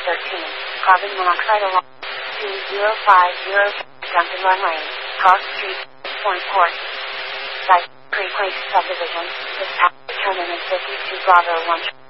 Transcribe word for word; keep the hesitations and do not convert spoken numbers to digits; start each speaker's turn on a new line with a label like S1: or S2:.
S1: thirteen, carbon monoxide alarm. two zero five zero, Duncan Runway, Cross Street, Point Court. Site, Creek Lake Subdivision, dispatch terminus fifty-two Bravo one.